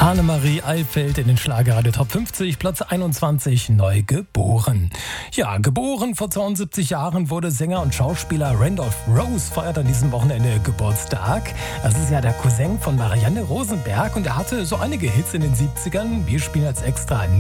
Annemarie Eilfeld in den Schlagerradio Top 50, Platz 21, neu geboren. Ja, geboren vor 72 Jahren wurde Sänger und Schauspieler Randolph Rose, feiert an diesem Wochenende Geburtstag. Das ist ja der Cousin von Marianne Rosenberg und er hatte so einige Hits in den 70ern. Wir spielen als extra